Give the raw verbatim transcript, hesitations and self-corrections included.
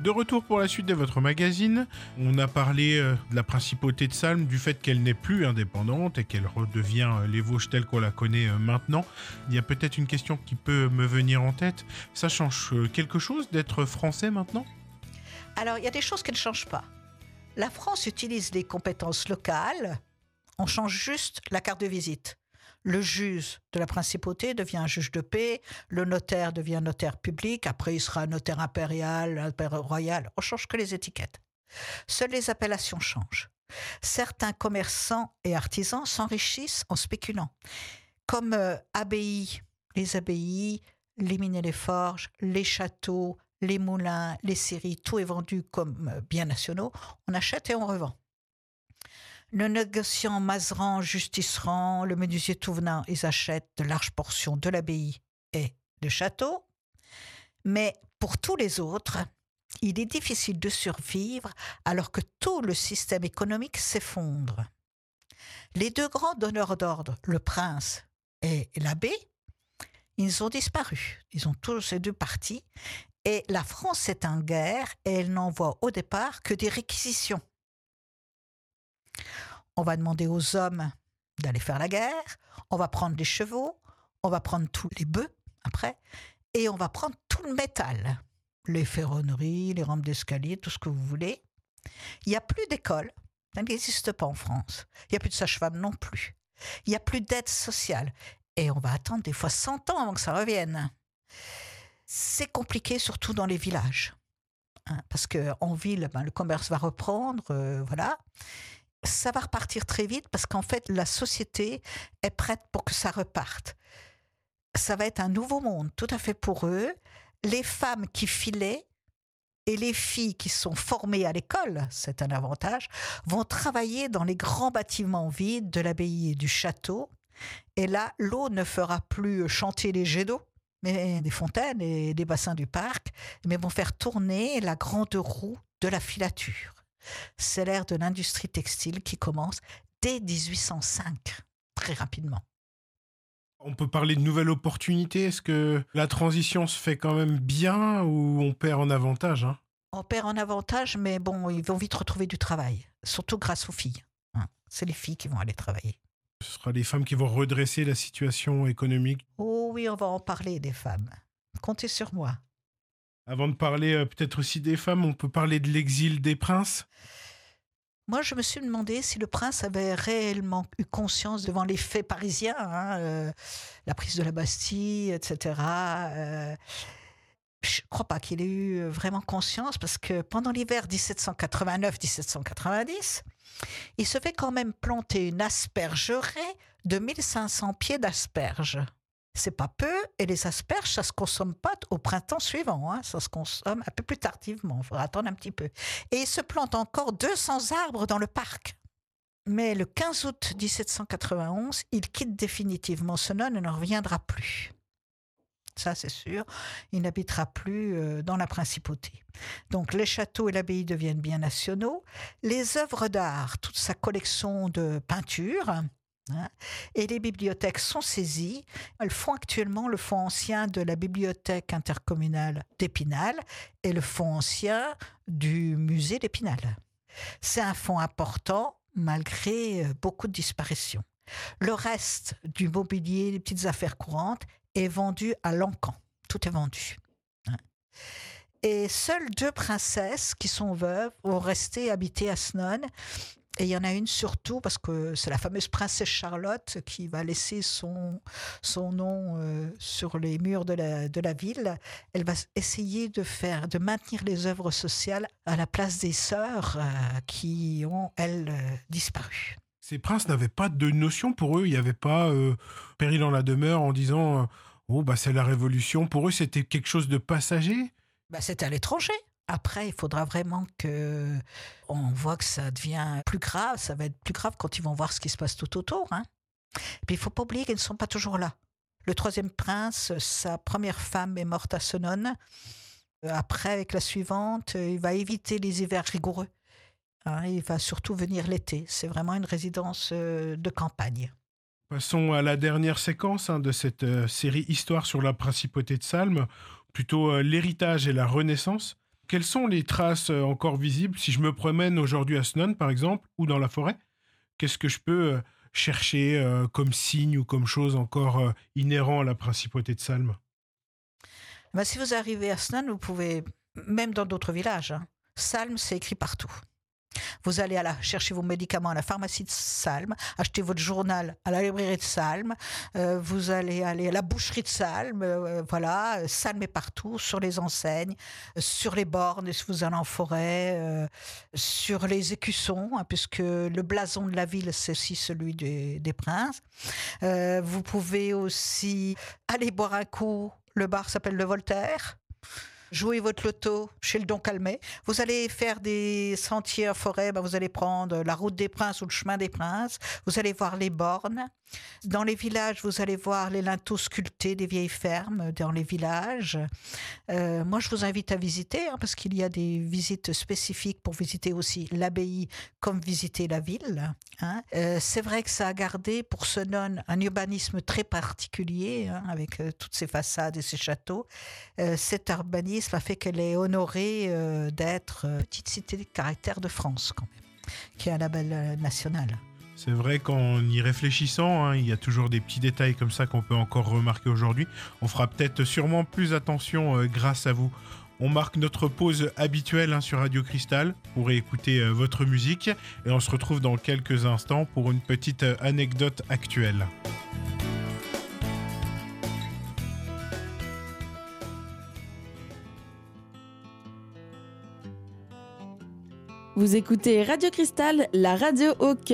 De retour pour la suite de votre magazine, on a parlé euh, de la principauté de Salm, du fait qu'elle n'est plus indépendante et qu'elle redevient euh, les Vosges telle qu'on la connaît euh, maintenant. Il y a peut-être une question qui peut me venir en tête. Ça change euh, quelque chose d'être français maintenant ? Alors, il y a des choses qui ne changent pas. La France utilise les compétences locales, on change juste la carte de visite. Le juge de la principauté devient un juge de paix, le notaire devient notaire public, après il sera notaire impérial, impérial royal, on change que les étiquettes. Seules les appellations changent. Certains commerçants et artisans s'enrichissent en spéculant, comme euh, abbayes, les abbayes, les mines et les forges, les châteaux, les moulins, les scieries, tout est vendu comme euh, biens nationaux, on achète et on revend. Le négociant Mazeran, Justiceran, le menuisier Touvenin, ils achètent de larges portions de l'abbaye et de château. Mais pour tous les autres, il est difficile de survivre alors que tout le système économique s'effondre. Les deux grands donneurs d'ordre, le prince et l'abbé, ils ont disparu. Ils ont tous ces deux partis. Et la France est en guerre et elle n'envoie au départ que des réquisitions. On va demander aux hommes d'aller faire la guerre, on va prendre les chevaux, on va prendre tous les bœufs après, et on va prendre tout le métal, les ferronneries, les rampes d'escalier, tout ce que vous voulez. Il n'y a plus d'école, ça n'existe pas en France. Il n'y a plus de sage-femme non plus. Il n'y a plus d'aide sociale. Et on va attendre des fois cent ans avant que ça revienne. C'est compliqué, surtout dans les villages. Hein, parce qu'en ville, ben, le commerce va reprendre, euh, voilà. Ça va repartir très vite parce qu'en fait, la société est prête pour que ça reparte. Ça va être un nouveau monde, tout à fait pour eux. Les femmes qui filaient et les filles qui sont formées à l'école, c'est un avantage, vont travailler dans les grands bâtiments vides de l'abbaye et du château. Et là, l'eau ne fera plus chanter les jets d'eau, mais des fontaines et des bassins du parc, mais vont faire tourner la grande roue de la filature. C'est l'ère de l'industrie textile qui commence dès dix-huit cent cinq, très rapidement. On peut parler de nouvelles opportunités. Est-ce que la transition se fait quand même bien ou on perd en avantage, hein ? On perd en avantage, mais bon, ils vont vite retrouver du travail, surtout grâce aux filles. Hein. C'est les filles qui vont aller travailler. Ce sera les femmes qui vont redresser la situation économique. Oh oui, on va en parler des femmes. Comptez sur moi. Avant de parler euh, peut-être aussi des femmes, on peut parler de l'exil des princes. Moi, je me suis demandé si le prince avait réellement eu conscience devant les faits parisiens, hein, euh, la prise de la Bastille, et cetera. Euh, je ne crois pas qu'il ait eu vraiment conscience parce que pendant l'hiver dix-sept cent quatre-vingt-neuf dix-sept cent quatre-vingt-dix, il se fait quand même planter une aspergerie de mille cinq cents pieds d'asperges. C'est pas peu, et les asperges, ça se consomme pas au printemps suivant, hein, ça se consomme un peu plus tardivement, il faudra attendre un petit peu. Et il se plante encore deux cents arbres dans le parc. Mais le quinze août dix-sept cent quatre-vingt-onze, il quitte définitivement Senones et ne reviendra plus. Ça, c'est sûr, il n'habitera plus euh, dans la principauté. Donc, les châteaux et l'abbaye deviennent bien nationaux. Les œuvres d'art, toute sa collection de peintures, hein, et les bibliothèques sont saisies. Elles font actuellement le fonds ancien de la bibliothèque intercommunale d'Épinal et le fonds ancien du musée d'Épinal. C'est un fonds important malgré beaucoup de disparitions. Le reste du mobilier, les petites affaires courantes, est vendu à Lancan. Tout est vendu. Et seules deux princesses qui sont veuves vont rester habiter à Senones. Et il y en a une surtout parce que c'est la fameuse princesse Charlotte qui va laisser son, son nom euh, sur les murs de la, de la ville. Elle va essayer de faire, de maintenir les œuvres sociales à la place des sœurs euh, qui ont, elles, euh, disparu. Ces princes n'avaient pas de notion pour eux. Il n'y avait pas euh, péril dans la demeure en disant euh, « Oh, bah, c'est la révolution ». Pour eux, c'était quelque chose de passager. Bah, c'était à l'étranger. Après, il faudra vraiment que on voit que ça devient plus grave. Ça va être plus grave quand ils vont voir ce qui se passe tout autour. Hein. Et puis, il ne faut pas oublier qu'ils ne sont pas toujours là. Le troisième prince, sa première femme est morte à Senones. Après, avec la suivante, il va éviter les hivers rigoureux. Hein, il va surtout venir l'été. C'est vraiment une résidence de campagne. Passons à la dernière séquence hein, de cette euh, série Histoire sur la principauté de Salm, plutôt euh, l'héritage et la Renaissance. Quelles sont les traces euh, encore visibles si je me promène aujourd'hui à Snones, par exemple, ou dans la forêt? Qu'est-ce que je peux euh, chercher euh, comme signe ou comme chose encore euh, inhérent à la principauté de Salm? Ben, si vous arrivez à Snan, vous pouvez, même dans d'autres villages, hein, Salm, c'est écrit partout. Vous allez à la, chercher vos médicaments à la pharmacie de Salm, acheter votre journal à la librairie de Salm, euh, vous allez aller à la boucherie de Salm, euh, voilà, Salm est partout, sur les enseignes, euh, sur les bornes, si vous allez en forêt, euh, sur les écussons, hein, puisque le blason de la ville, c'est aussi celui des, des princes. Euh, vous pouvez aussi aller boire un coup, le bar s'appelle le Voltaire. Jouez votre loto chez le Don Calmet. Vous allez faire des sentiers en forêt, ben vous allez prendre la route des Princes ou le chemin des Princes. Vous allez voir les bornes. Dans les villages, vous allez voir les linteaux sculptés des vieilles fermes dans les villages. Euh, moi, je vous invite à visiter, hein, parce qu'il y a des visites spécifiques pour visiter aussi l'abbaye comme visiter la ville. Hein. Euh, c'est vrai que ça a gardé pour Senones un urbanisme très particulier, hein, avec euh, toutes ses façades et ses châteaux. Euh, cet urbanisme a fait qu'elle est honorée euh, d'être euh, petite cité de caractère de France, quand même, qui est un label euh, national. C'est vrai qu'en y réfléchissant, hein, il y a toujours des petits détails comme ça qu'on peut encore remarquer aujourd'hui. On fera peut-être sûrement plus attention euh, grâce à vous. On marque notre pause habituelle hein, sur Radio Cristal pour écouter euh, votre musique et on se retrouve dans quelques instants pour une petite euh, anecdote actuelle. Vous écoutez Radio Cristal, la radio au cœur.